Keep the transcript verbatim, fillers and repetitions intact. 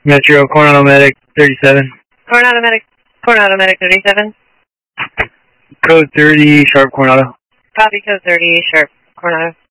Metro, Coronado Medic, thirty-seven. Coronado Medic, Coronado Medic, thirty-seven. Code thirty, Sharp Coronado. Copy, code thirty, Sharp Coronado.